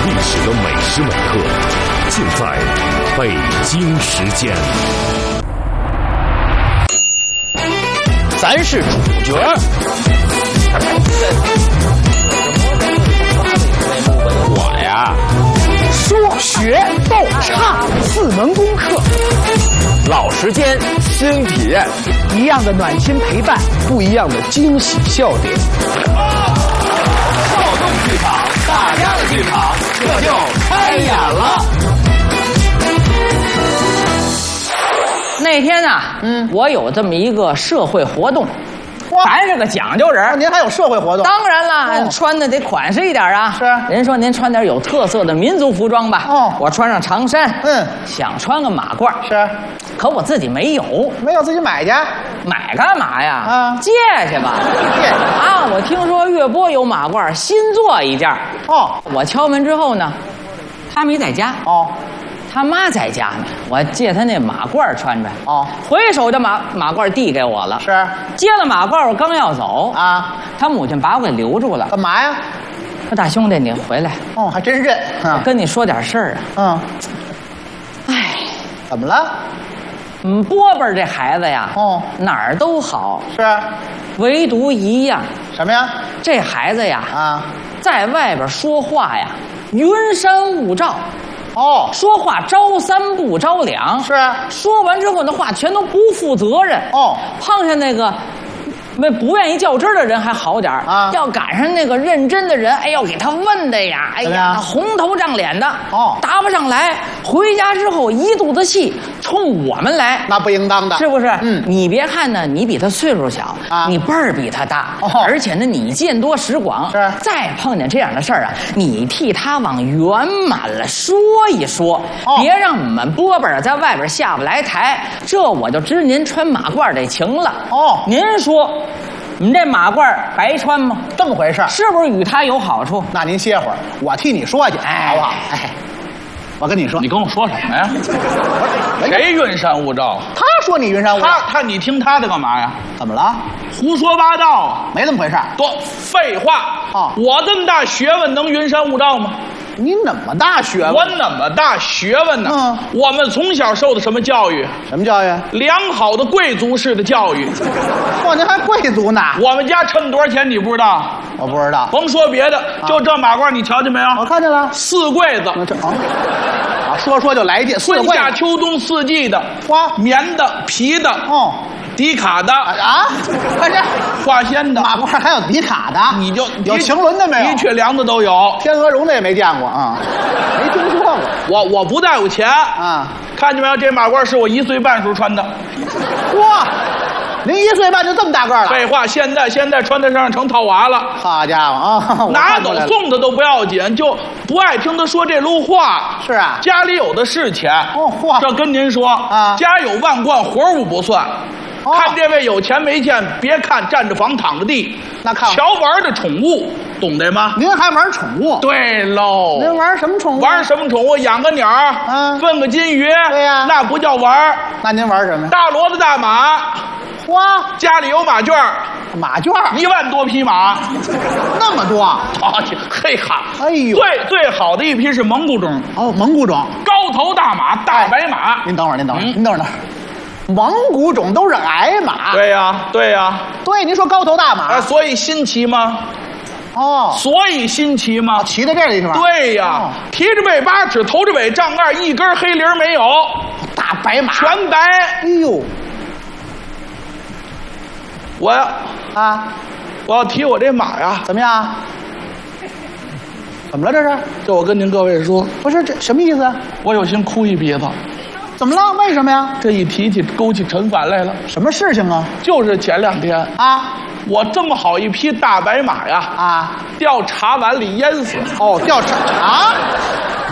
历史的每时每刻，尽在北京时间。 咱是主角。我呀， 说学逗唱4门功课， 老时间新体验， 一样的暖心陪伴， 不一样的惊喜笑点。 躁动剧场，大家的剧场，这就开演了。 那天呢，我有这么一个社会活动，咱是个讲究人。 您还有社会活动？ 当然了，穿的得款式一点啊。 是。 人说您穿点有特色的民族服装吧。我穿上长衫。想穿个马褂。 是。 可我自己没有。 没有自己买去。 买干嘛呀？借去吧。 借啊！我听说岳波有马褂，新做一件。我敲门之后呢，他没在家。他妈在家呢，我借他那马褂穿穿。回手就马褂递给我了。 是， 接了马褂，我刚要走啊， 他母亲把我给留住了。 干嘛呀？ 说大兄弟，你回来。 还真认。 我跟你说点事儿啊。 怎么了？ 波波这孩子呀，哪儿都好， 是， 唯独一样。 什么呀？ 这孩子呀，在外边说话呀，云山雾罩。说话招三不着两， 是， 说完之后那话全都不负责任。碰上那个不愿意较真的人还好点儿，要赶上那个认真的人，哎呦，给他问的呀，哎呀，红头胀脸的，答不上来。回家之后一肚子气，冲我们来， 那不应当的， 是不是？你别看呢，你比他岁数小，你辈儿比他大，而且呢，你见多识广， 是。 再碰见这样的事儿啊，你替他往圆满了说一说，别让我们波波在外边下不来台。这我就知您穿马褂这情了。您说。你这马褂白穿吗？ 这么回事， 是不是与他有好处？ 那您歇会儿，我替你说去，好不好？我跟你说， 你跟我说什么呀？谁云山雾罩？ 他说你云山雾罩， 你听他的干嘛呀？ 怎么了？ 胡说八道啊！ 没这么回事。 多废话！我这么大学问能云山雾罩吗？ 你那么大学问？ 我那么大学问呢？我们从小受的什么教育？ 什么教育？ 良好的贵族式的教育。 您还贵族呢？ 我们家趁多少钱你不知道？ 我不知道。 甭说别的，就这马褂你瞧见没有？ 我看见了 ，4柜子。 说就来劲， 春夏秋冬4季的，棉的、皮的，迪卡的看这化纤的马褂还有迪卡的， 你就有晴纶的没有？ 的确良的都有， 天鹅绒的也没见过没听说过。我不带有钱看见没有？这马褂是我1岁半时候穿的。 您1岁半就这么大个了？ 废话，现在穿在身上成套娃了。 好家伙拿走送的都不要紧，就不爱听他说这路话。 是啊， 家里有的是钱。这跟您说家有万贯，活物不算。看这位有钱没钱，别看站着房躺着地， 那看瞧玩的宠物，懂得吗？ 您还玩宠物？ 对喽。 您玩什么宠物？ 玩什么宠物？养个鸟分个金鱼。 对呀， 那不叫玩。 那您玩什么？ 大骡子大马。家里有马圈，1万多匹马， 那么多嘿哈！ 哎呦， 最好的一批是蒙古种。 蒙古种， 高头大马，大白马。 您等会儿，蒙古种都是矮马。 对呀， 对，您说高头大马， 所以新奇吗？所以新奇吗？ 骑在这里是吧？ 对呀，提着背8尺，头着尾丈2，一根黑铃没有。 大白马， 全白。 哎呦， 我要提我这马呀， 怎么样？怎么了这是？ 这我跟您各位说， 不是这什么意思？ 我有心哭一鼻子。 怎么了？为什么呀？ 这一提起勾起陈烦来了。 什么事情啊？ 就是前2天我这么好一匹大白马呀，掉茶碗里淹死。 掉茶